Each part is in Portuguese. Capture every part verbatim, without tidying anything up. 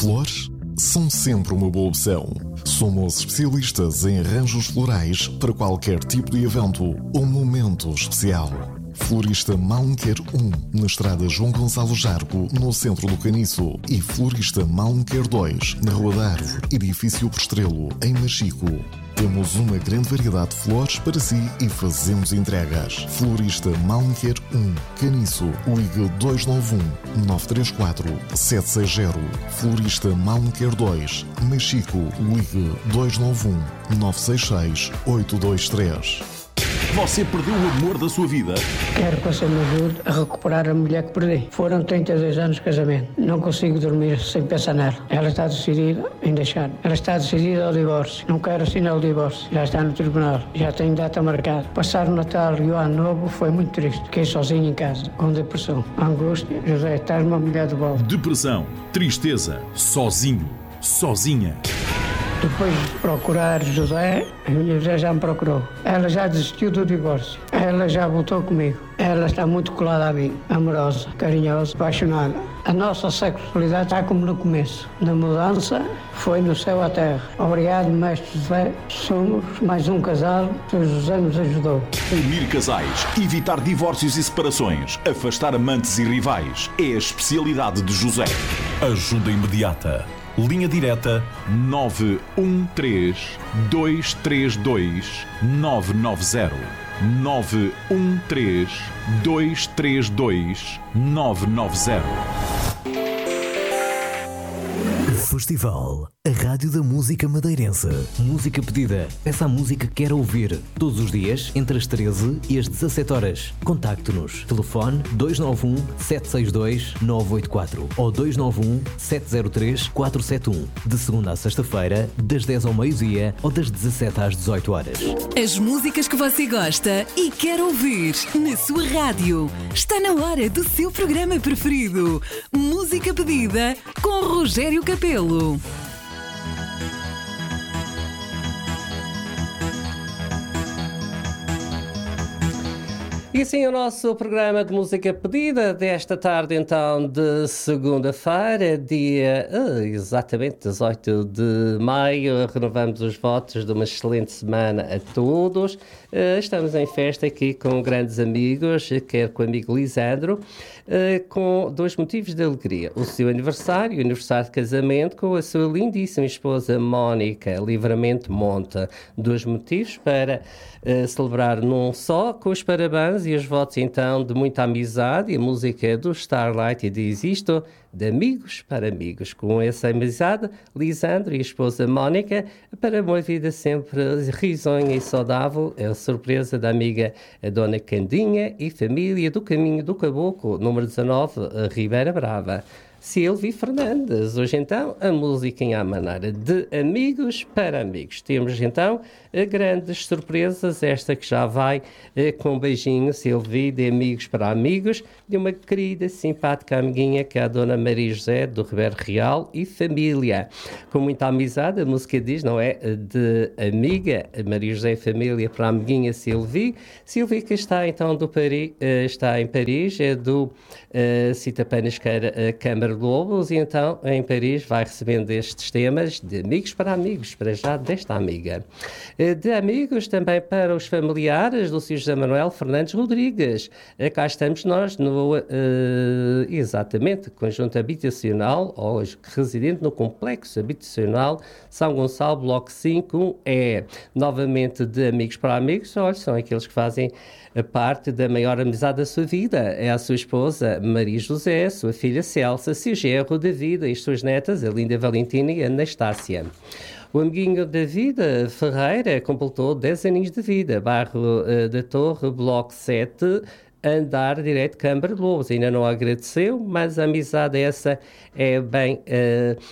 Flores são sempre uma boa opção. Somos especialistas em arranjos florais para qualquer tipo de evento ou momento especial. Florista Malmequer um, na estrada João Gonçalo Jargo, no centro do Caniço. E Florista Malmequer dois, na Rua da Árvore, edifício Prestrelo, em Machico. Temos uma grande variedade de flores para si e fazemos entregas. Florista Malmequer um, Caniço, ligue dois nove um, nove três quatro, sete seis zero. Florista Malmequer dois, Machico, ligue dois nove um, nove seis seis, oito dois três. Você perdeu o amor da sua vida? Quero que você me ajude a recuperar a mulher que perdi. Foram trinta e dois anos de casamento. Não consigo dormir sem pensar nela. Ela está decidida em deixar. Ela está decidida ao divórcio. Não quero assinar o divórcio. Já está no tribunal. Já tenho data marcada. Passar o Natal e o Ano Novo foi muito triste. Fiquei sozinho em casa, com depressão, angústia. José, estás uma mulher de volta. Depressão, tristeza, sozinho, sozinha. Depois de procurar José, a minha José já me procurou. Ela já desistiu do divórcio. Ela já voltou comigo. Ela está muito colada a mim, amorosa, carinhosa, apaixonada. A nossa sexualidade está como no começo. Na mudança, foi no céu à terra. Obrigado, mestre José. Somos mais um casal que o José nos ajudou. Unir casais, evitar divórcios e separações, afastar amantes e rivais. É a especialidade de José. Ajuda imediata. Linha direta nove um três, dois três dois, nove nove zero. nove um três, dois três dois, nove nove zero. Festival, a rádio da música madeirense. Música pedida. Peça a música que quer ouvir. Todos os dias, entre as treze e as dezassete horas. Contacte-nos. Telefone dois nove um, sete seis dois, nove oito quatro ou dois nove um, sete zero três, quatro sete um. De segunda a sexta-feira, das dez ao meio-dia ou das dezassete às dezoito horas. As músicas que você gosta e quer ouvir na sua rádio. Está na hora do seu programa preferido. Música pedida com Rogério Capelo. E sim, o nosso programa de música pedida desta tarde, então, de segunda-feira, dia uh, exatamente dezoito de maio. Renovamos os votos de uma excelente semana a todos. Uh, estamos em festa aqui com grandes amigos, quer com o amigo Lisandro, uh, com dois motivos de alegria. O seu aniversário, o aniversário de casamento com a sua lindíssima esposa Mónica Livramento Monta. Dois motivos para uh, celebrar num só, com os parabéns e os votos, então, de muita amizade. E a música do Starlight e diz isto: de amigos para amigos. Com essa amizade, Lisandro e a esposa Mónica, para uma vida sempre risonha e saudável. É a surpresa da amiga a Dona Candinha e família do Caminho do Caboclo, número dezanove, Ribeira Brava. Silvio Fernandes. Hoje, então, a música em à maneira de amigos para amigos. Temos, então, grandes surpresas. Esta que já vai com um beijinho, Silvio, de amigos para amigos, de uma querida, simpática amiguinha que é a Dona Maria José, do Ribeiro Real e família. Com muita amizade, a música diz, não é? De amiga, Maria José e família, para a amiguinha Silvio. Silvio que está, então, do Pari, está em Paris, é do uh, Cita Panasqueira uh, Câmara Lobos, e então em Paris vai recebendo estes temas de amigos para amigos, para já desta amiga. De amigos também para os familiares do senhor José Manuel Fernandes Rodrigues. Cá estamos nós no, uh, exatamente, conjunto habitacional, ou residente no complexo habitacional São Gonçalo, bloco cinco E. Novamente de amigos para amigos, olha, são aqueles que fazem a parte da maior amizade da sua vida. É a sua esposa Maria José, sua filha Celsa, seu genro David e as suas netas, a linda Valentina e a Anastácia. O amiguinho David Ferreira completou dez aninhos de vida. Bairro uh, da Torre, bloco sete, andar direto Câmara de Lobos. Ainda não agradeceu, mas a amizade essa é bem... Uh,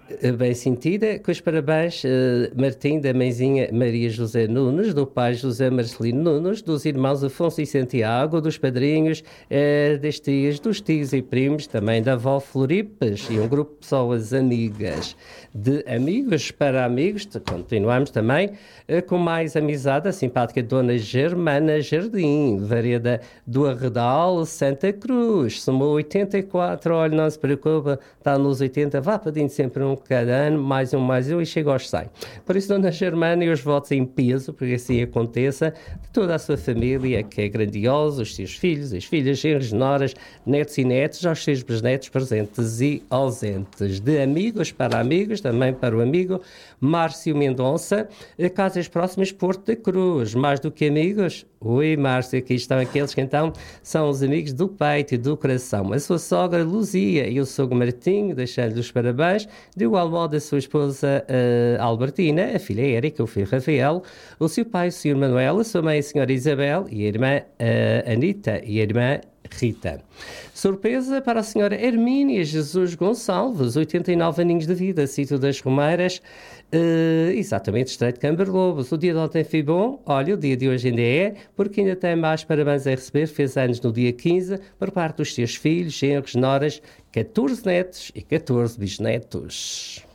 bem sentida, com os parabéns, uh, Martim, da mãezinha Maria José Nunes, do pai José Marcelino Nunes, dos irmãos Afonso e Santiago, dos padrinhos, uh, das tias, dos tios e primos, também da avó Floripes e um grupo de pessoas amigas. De amigos para amigos, continuamos também uh, com mais amizade, a simpática Dona Germana Jardim, Vareda do Arredal, Santa Cruz, somou oitenta e quatro, olha, não se preocupa, está nos oitenta, vá pedindo sempre um cada ano, mais um, mais um, e chega aos cem. Por isso, Dona Germana, e os votos em peso, porque assim aconteça, de toda a sua família, que é grandiosa, os seus filhos, as filhas, genros, noras, netos e netos, aos seus bisnetos presentes e ausentes. De amigos para amigos, também para o amigo Márcio Mendonça, Casas Próximas, Porto da Cruz. Mais do que amigos, oi Márcio, aqui estão aqueles que então são os amigos do peito e do coração. A sua sogra Luzia e o sogro Martinho, deixando-lhe os parabéns. De igual modo a sua esposa uh, Albertina, a filha Érica, o filho Rafael, o seu pai, o senhor Manuel, a sua mãe, a senhora Isabel, e a irmã uh, Anita e a irmã Rita. Surpresa para a senhora Hermínia Jesus Gonçalves, oitenta e nove aninhos de vida, sítio das Romeiras, uh, exatamente, Estreito de Camber Lobos. O dia de ontem foi bom, olha, o dia de hoje ainda é, porque ainda tem mais parabéns a receber, fez anos no dia quinze, por parte dos seus filhos, genros, noras, catorze netos e catorze bisnetos.